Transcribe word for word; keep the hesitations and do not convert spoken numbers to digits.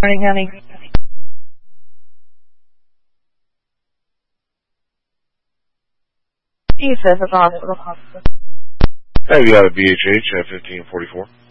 Morning, honey. East Essex Hospital. Hey, you got a B H H at fifteen forty-four.